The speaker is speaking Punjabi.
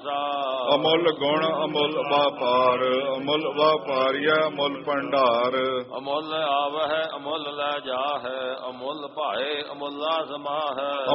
ਸੰਸਾਰ। ਅਮੁੱਲ ਗੁਣ ਅਮੁੱਲ ਵਾਪਾਰ, ਅਮੁੱਲ ਵਾਪਾਰੀਆ ਅਮੁੱਲ ਭੰਡਾਰ। ਅਮੁੱਲ ਆਵਹਿ ਅਮੁੱਲ ਲੈ ਜਾਹੈ, ਅਮੁੱਲ ਭਾਏ ਅਮੁੱਲਾ ਸਮਾਹੈ।